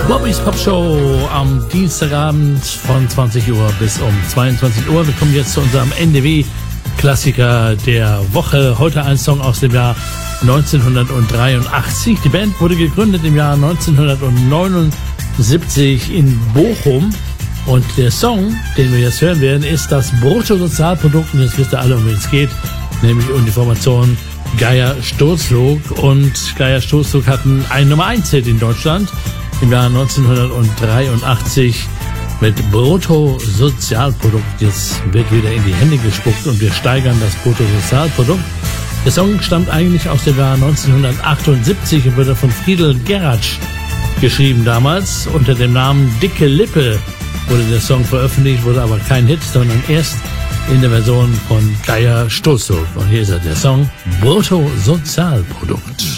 Bobby's Pop Show am Dienstagabend von 20 Uhr bis um 22 Uhr. Wir kommen jetzt zu unserem NDW-Klassiker der Woche. Heute ein Song aus dem Jahr 1983. Die Band wurde gegründet im Jahr 1979 in Bochum. Und der Song, den wir jetzt hören werden, ist das Bruttosozialprodukt. Und jetzt wisst ihr alle, um wen es geht, nämlich um die Formation Geier-Sturzflug. Und Geier-Sturzflug hatten einen Nummer-1-Hit in Deutschland im Jahr 1983 mit Bruttosozialprodukt. Jetzt wird wieder in die Hände gespuckt und wir steigern das Bruttosozialprodukt. Der Song stammt eigentlich aus dem Jahr 1978 und wurde von Friedel Geratsch geschrieben damals. Unter dem Namen Dicke Lippe wurde der Song veröffentlicht, wurde aber kein Hit, sondern erst in der Version von Geier-Sturzflug. Und hier ist er, der Song Bruttosozialprodukt.